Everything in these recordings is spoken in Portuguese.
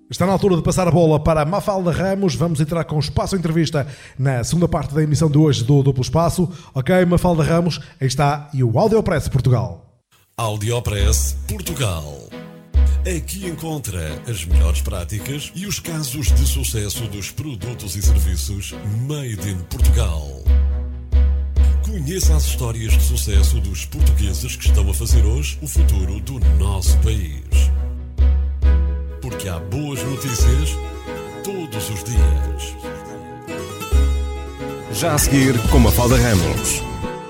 Está na altura de passar a bola para a Mafalda Ramos. Vamos entrar com o Espaço Entrevista na segunda parte da emissão de hoje do Duplo Espaço. Ok, Mafalda Ramos, aí está e o Audiopress Portugal. Audiopress Portugal. Aqui encontra as melhores práticas e os casos de sucesso dos produtos e serviços Made in Portugal. Conheça as histórias de sucesso dos portugueses que estão a fazer hoje o futuro do nosso país. Porque há boas notícias todos os dias. Já a seguir, com Mafalda Ramos.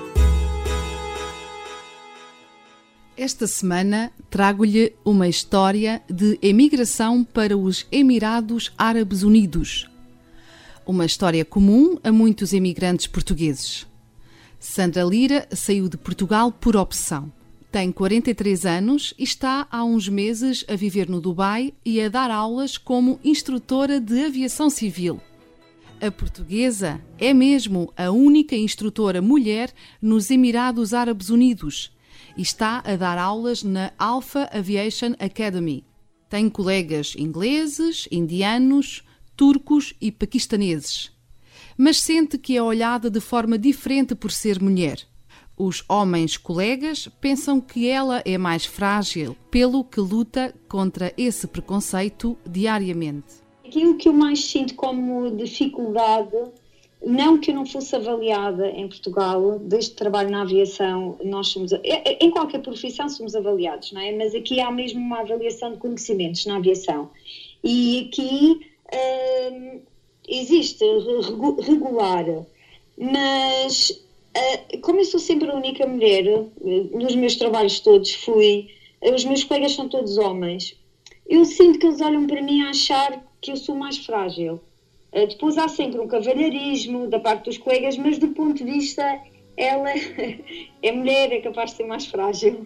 Esta semana trago-lhe uma história de emigração para os Emirados Árabes Unidos. Uma história comum a muitos emigrantes portugueses. Sandra Lira saiu de Portugal por opção. Tem 43 anos e está há uns meses a viver no Dubai e a dar aulas como instrutora de aviação civil. A portuguesa é mesmo a única instrutora mulher nos Emirados Árabes Unidos e está a dar aulas na Alpha Aviation Academy. Tem colegas ingleses, indianos, turcos e paquistaneses. Mas sente que é olhada de forma diferente por ser mulher. Os homens colegas pensam que ela é mais frágil, pelo que luta contra esse preconceito diariamente. Aquilo que eu mais sinto como dificuldade, não que eu não fosse avaliada em Portugal, desde que trabalho na aviação, nós somos, em qualquer profissão somos avaliados, não é? Mas aqui há mesmo uma avaliação de conhecimentos na aviação. E aqui existe regular, mas como eu sou sempre a única mulher, nos meus trabalhos todos os meus colegas são todos homens, eu sinto que eles olham para mim a achar que eu sou mais frágil. Depois há sempre um cavalheirismo da parte dos colegas, mas do ponto de vista, ela é mulher, é capaz de ser mais frágil.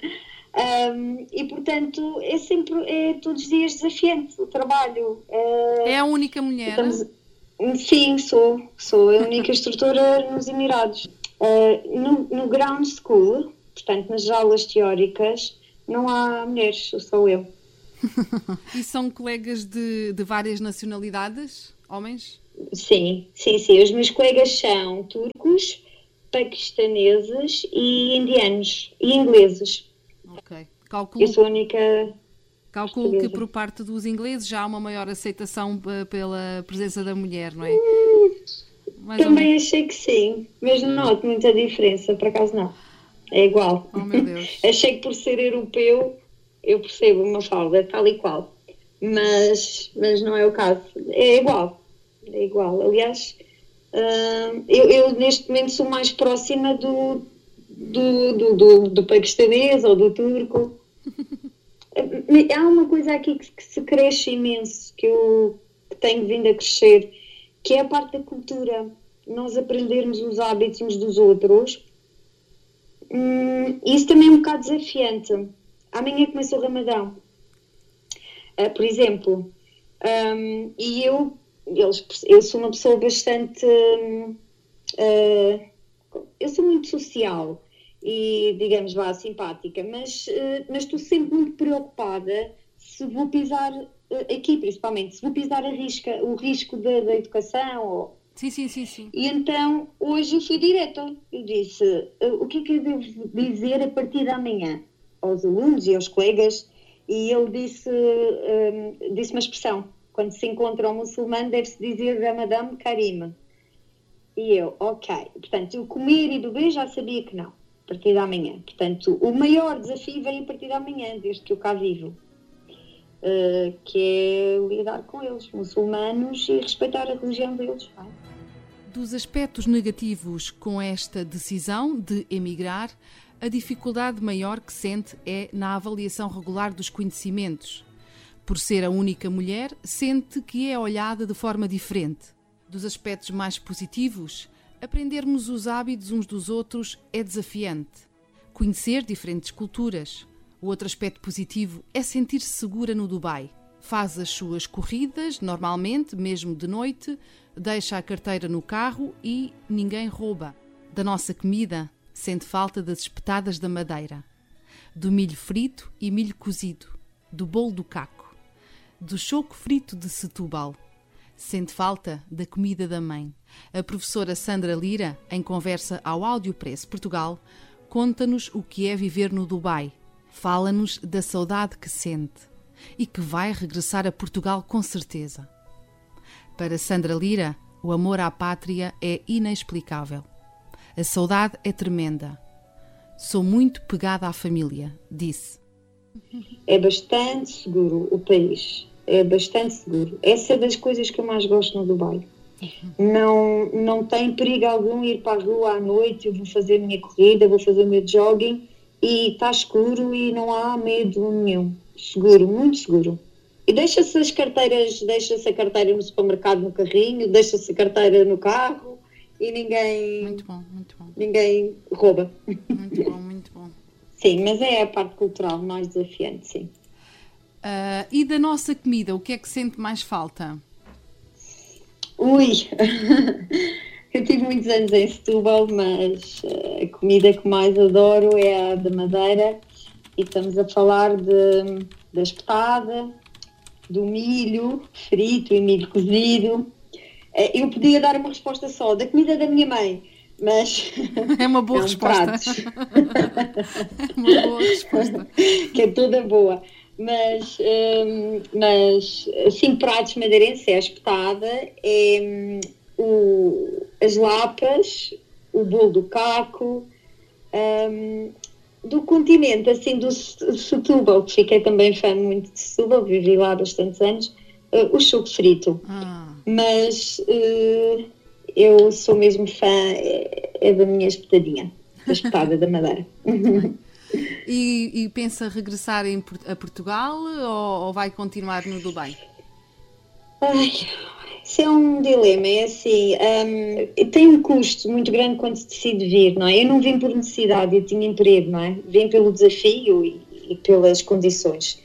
E portanto, é todos os dias desafiante o trabalho. É a única mulher? Sim, sou a única instrutora nos Emirados. No ground school, portanto nas aulas teóricas, não há mulheres, sou eu. E são colegas de várias nacionalidades, homens? Sim. Os meus colegas são turcos, paquistaneses e indianos e ingleses. Ok. Eu sou a única... Calculo que por parte dos ingleses já há uma maior aceitação pela presença da mulher, não é? Também achei que sim, mas não noto muita diferença, por acaso não. É igual. Oh, meu Deus. Achei que por ser europeu eu percebo uma falda tal e qual, mas não é o caso. É igual. Aliás, eu neste momento sou mais próxima do paquistanês ou do turco. Há uma coisa aqui que se cresce imenso, que eu tenho vindo a crescer, que é a parte da cultura. Nós aprendermos os hábitos uns dos outros. Isso também é um bocado desafiante. Amanhã começa o Ramadão, por exemplo, e eu sou uma pessoa bastante... eu sou muito social e, digamos, simpática, mas estou sempre muito preocupada se vou pisar, aqui principalmente, se vou pisar o risco da educação. Sim. E então, hoje eu fui direta. Eu disse, o que é que eu devo dizer a partir de amanhã? Aos alunos e aos colegas, e ele disse uma expressão: quando se encontra um muçulmano deve-se dizer Ramadan Karim. E eu, ok. Portanto, o comer e beber já sabia que não, a partir de amanhã. Portanto, o maior desafio vem a partir de amanhã, desde que eu cá vivo, que é lidar com eles, muçulmanos, e respeitar a religião deles. Dos aspectos negativos com esta decisão de emigrar, a dificuldade maior que sente é na avaliação regular dos conhecimentos. Por ser a única mulher, sente que é olhada de forma diferente. Dos aspectos mais positivos, aprendermos os hábitos uns dos outros é desafiante. Conhecer diferentes culturas. O outro aspecto positivo é sentir-se segura no Dubai. Faz as suas corridas, normalmente, mesmo de noite, deixa a carteira no carro e ninguém rouba. Da nossa comida, sente falta das espetadas da Madeira, do milho frito e milho cozido, do bolo do caco, do choco frito de Setúbal. Sente falta da comida da mãe. A professora Sandra Lira, em conversa ao Audiopress Portugal, conta-nos o que é viver no Dubai. Fala-nos da saudade que sente e que vai regressar a Portugal com certeza. Para Sandra Lira, o amor à pátria é inexplicável. A saudade é tremenda. Sou muito pegada à família, disse. É bastante seguro o país. É bastante seguro. Essa é das coisas que eu mais gosto no Dubai. Não tem perigo algum ir para a rua à noite, eu vou fazer a minha corrida, vou fazer o meu jogging e está escuro e não há medo nenhum. Seguro, muito seguro. E deixa-se a carteira no supermercado no carrinho, deixa-se a carteira no carro e ninguém... Muito bom. Ninguém rouba. Muito bom. Sim, mas é a parte cultural mais desafiante, sim. E da nossa comida, o que é que sente mais falta? Ui! Eu tive muitos anos em Setúbal, mas a comida que mais adoro é a da Madeira. E estamos a falar da espetada, do milho frito e milho cozido. Eu podia dar uma resposta só, da comida da minha mãe, mas... É uma boa resposta. É uma boa resposta. Que é toda boa. Mas assim, pratos madeirenses é a espetada, as lapas, o bolo do caco, do continente, assim, do Setúbal, que fiquei também fã muito de Setúbal, vivi lá há bastantes anos, o choco frito. Mas eu sou mesmo fã, é da minha espetadinha, da espetada da Madeira. E pensa regressar a Portugal ou vai continuar no Dubai? Isso é um dilema, é assim, tem um custo muito grande quando se decide vir, não é? Eu não vim por necessidade, eu tinha emprego, não é? Vim pelo desafio e pelas condições.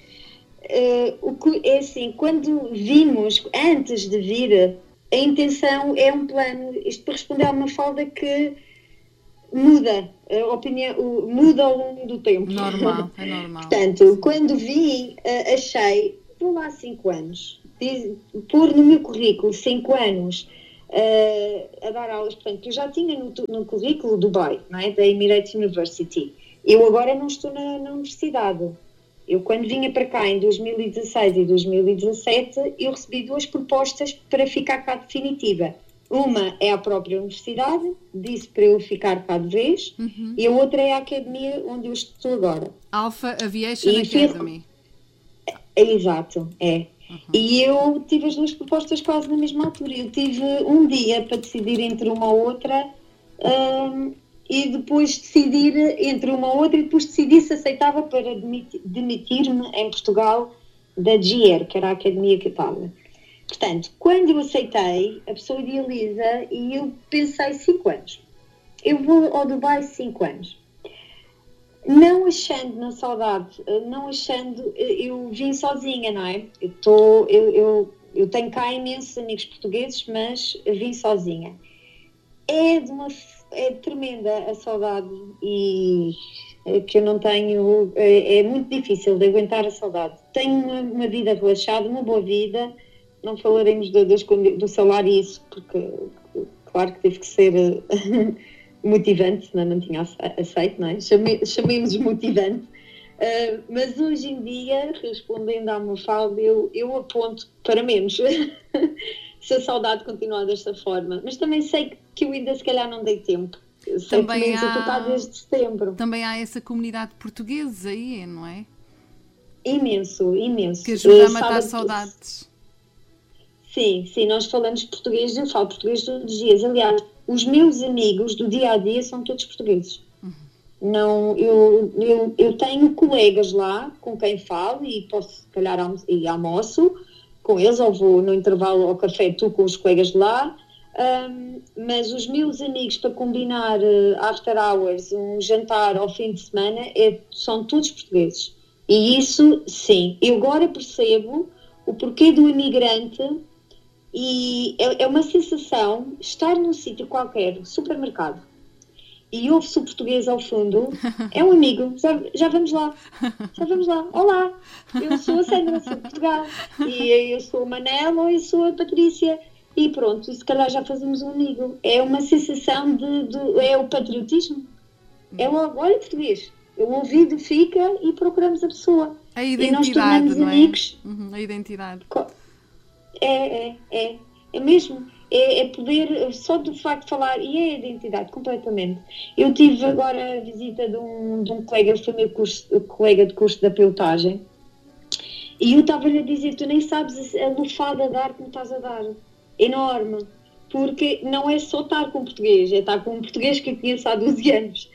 É assim, quando vimos, antes de vir, a intenção é um plano, isto para responder a uma falda que muda, a opinião muda ao longo do tempo. É normal. Portanto, quando vim, achei, vou lá 5 anos, pôr no meu currículo 5 anos a dar aulas, portanto, eu já tinha no currículo Dubai, não é? Da Emirates University. Eu agora não estou na universidade. Eu, quando vinha para cá em 2016 e 2017, eu recebi 2 propostas para ficar cá definitiva. Uma é a própria universidade, disse para eu ficar cá de vez, e a outra é a academia onde eu estou agora. Alpha Aviation Academy. Exato, é. E eu tive as 2 propostas quase na mesma altura. Eu tive um dia para decidir entre uma ou outra, e depois decidir entre uma ou outra, e depois decidi se aceitava para demitir-me em Portugal da GR, que era a academia que eu estava. Portanto, quando eu aceitei, a pessoa idealiza e eu pensei 5 anos. Eu vou ao Dubai 5 anos. Não achando na saudade, eu vim sozinha, não é? Eu tenho cá imensos amigos portugueses, mas vim sozinha. É tremenda a saudade e que eu não tenho, é muito difícil de aguentar a saudade. Tenho uma vida relaxada, uma boa vida. Não falaremos do salário e isso, porque claro que teve que ser motivante, senão não tinha aceito, não é? Chamemos motivante. Mas hoje em dia, respondendo à Mafalda, eu aponto para menos. Se a saudade continuar desta forma. Mas também sei que eu ainda se calhar não dei tempo. Sei que menos eu estou desde setembro. Também há essa comunidade portuguesa aí, não é? Imenso. Que ajuda a matar saudades. Sim, nós falamos português, eu falo português todos os dias. Aliás, os meus amigos do dia-a-dia são todos portugueses. Não, eu tenho colegas lá com quem falo e posso, se calhar, almoço com eles, ou vou no intervalo ao café, tu com os colegas de lá, mas os meus amigos, para combinar after hours, um jantar ao fim de semana, são todos portugueses. E isso, sim, eu agora percebo o porquê do imigrante. E é uma sensação estar num sítio qualquer, supermercado, e ouve-se o português ao fundo, é um amigo. Já vamos lá. Olá, eu sou a Sandra, sou de Portugal. E eu sou a Manela ou eu sou a Patrícia. E pronto, e se calhar já fazemos um amigo. É uma sensação é o patriotismo. É logo, olha português. O ouvido fica e procuramos a pessoa. A identidade, e nós tornamos amigos. A identidade. É mesmo. É poder, só do facto de falar, e é a identidade, completamente. Eu tive agora a visita de um colega, foi meu colega de curso de pilotagem, e eu estava-lhe a dizer, tu nem sabes a lufada de ar que me estás a dar. Enorme. Porque não é só estar com português, é estar com um português que eu conheço há 12 anos.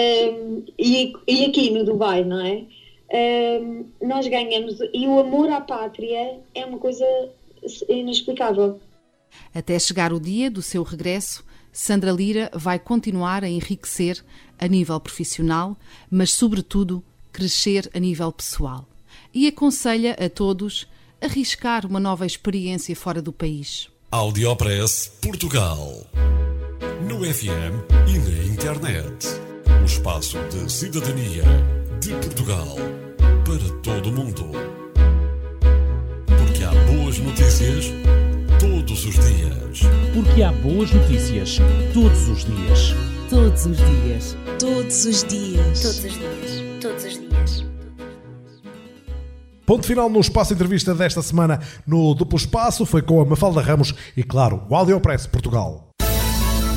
E aqui no Dubai, não é? Nós ganhamos, e o amor à pátria é uma coisa inexplicável. Até chegar o dia do seu regresso, Sandra Lira vai continuar a enriquecer a nível profissional, mas sobretudo crescer a nível pessoal. E aconselha a todos a arriscar uma nova experiência fora do país. Audiopress Portugal. No FM e na internet. O espaço de cidadania de Portugal para todo o mundo. Porque há boas notícias todos os dias. Porque há boas notícias todos os dias. Todos os dias. Todos os dias. Todos os dias. Todos os dias. Ponto final no Espaço Entrevista desta semana no Duplo Espaço. Foi com a Mafalda Ramos e, claro, o Audiopress Portugal.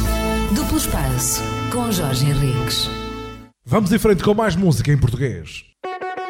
Duplo Espaço, com Jorge Henriques. Vamos em frente com mais música em português.